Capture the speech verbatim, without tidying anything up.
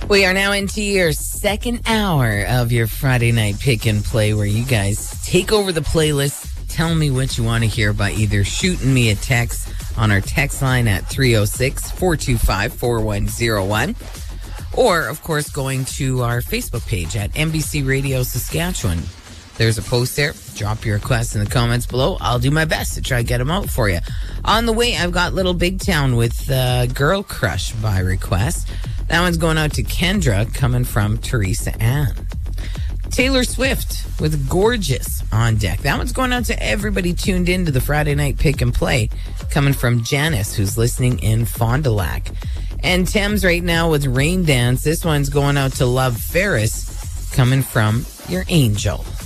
We are now into your second hour of your Friday night pick and play, where you guys take over the playlist. Tell me what you want to hear by either shooting me a text on our text line at three oh six, four two five, four one oh one, or, of course, going to our Facebook page at N B C Radio Saskatchewan. There's a post there. Drop your requests in the comments below. I'll do my best to try to get them out for you. On the way, I've got Little Big Town with uh, Girl Crush by request. That one's going out to Kendra, coming from Teresa Ann. Taylor Swift with Gorgeous on deck. That one's going out to everybody tuned in to the Friday night pick and play, coming from Janice, who's listening in Fond du Lac. And Thames right now with Rain Dance. This one's going out to Love Ferris, coming from your Angel.